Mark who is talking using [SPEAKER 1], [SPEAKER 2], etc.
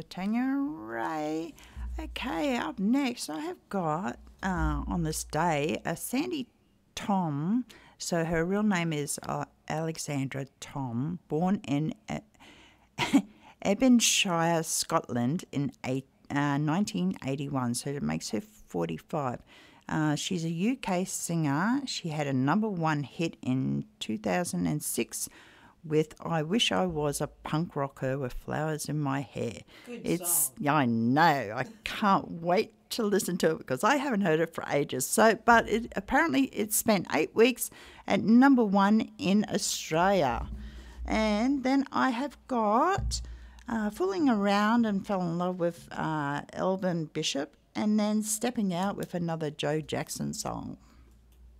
[SPEAKER 1] Tanya Ray. Okay, up next I have got on this day Sandy Tom. So her real name is Alexandra Tom, born in Aberdeenshire, Scotland in 1981. So it makes her 45. She's a UK singer. She had a #1 hit in 2006 with I Wish I Was a Punk Rocker with Flowers in My Hair.
[SPEAKER 2] Good song.
[SPEAKER 1] Yeah, I know. I can't wait to listen to it because I haven't heard it for ages. But apparently it spent 8 weeks at #1 in Australia. And then I have got Fooling Around and Fell in Love with Elvin Bishop, and then Stepping Out with another Joe Jackson song.